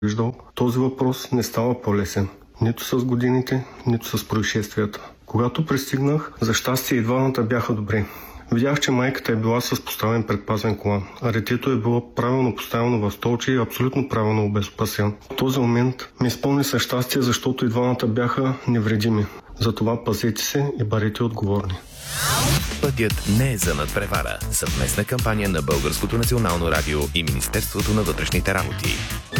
виждал, този въпрос не става по-лесен. Нито с годините, нито с происшествията. Когато пристигнах, за щастие и двамата бяха добри. Видях, че майката е била с поставен предпазен колан, а детето е било правилно поставено в столче и абсолютно правилно обезопасен. В този момент ми изпълни със щастие, защото и двамата бяха невредими. Затова пазете се и бъдете отговорни. Пътят не е за надпревара. Съвместна кампания на Българското национално радио и Министерството на вътрешните работи.